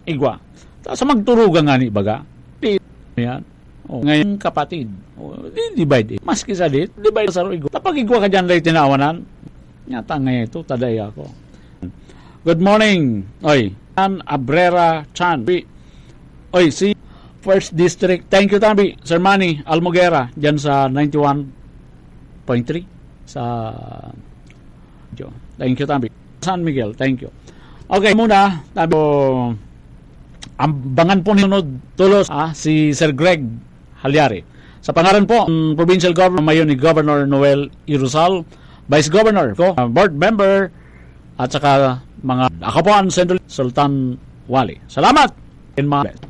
igwa. Sa magturugan nga ni baga. Di yan. Ngayon kapatid. Divide. Maski sa dit, divide sa igwa. Tapag igwa ka dyan lang tinawanan. Nyata ngayon ito, taday ako. Good morning. Oy, Chan Abrera Chan. Oy, si First District. Thank you, Tambi. Sir Manny Almoguera. Dyan sa 91.3. Sa... Thank you, Tambi. San Miguel. Thank you. Okay, muna. Tambi po... Ambangan po ninunod tulos si Sir Greg Halyari. Sa pangalan po, Provincial Governor ngayon ni Governor Noel Irusal, Vice Governor, Board Member, at saka mga akapuan Central Sultan Wali. Salamat! In mga